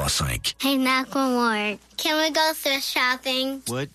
101.5. Hey, Macklemore, can we go thrift shopping? What?